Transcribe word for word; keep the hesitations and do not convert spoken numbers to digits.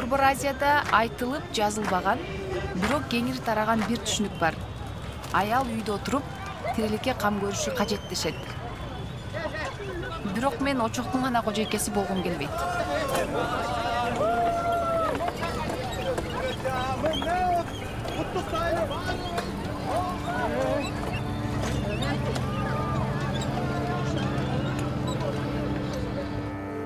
Борбор Азияда айтылып жазылбаган, бирок кеңири тараган бир түшүнүк бар. Аял үйдө отуруп, тиреликке кам көрүшү кажет дешет. Бирок мен очоктун гана кожойкеси болгум келбейт.